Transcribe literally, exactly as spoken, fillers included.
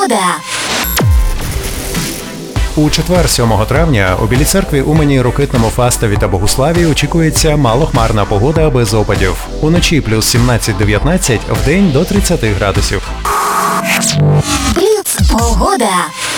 Погода. У четвер, сьомого травня, у Білій Церкві, Умані, Рокитному, Фастові та Богуславі очікується малохмарна погода без опадів. Уночі плюс сімнадцять-дев'ятнадцять, вдень до тридцяти градусів. Бліц. Погода.